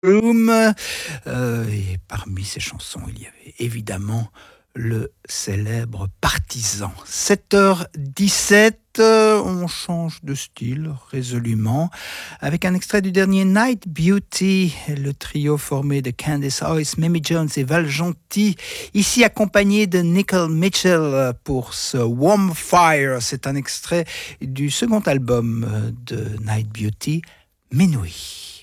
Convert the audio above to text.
Room. Et parmi ces chansons, il y avait évidemment le célèbre Partisan. 7h17, on change de style résolument avec un extrait du dernier Night Beauty, le trio formé de Candice Oyce, Mamie Jones et Val Gentil, ici accompagné de Nicole Mitchell pour ce Warm Fire. C'est un extrait du second album de Night Beauty, Minuit.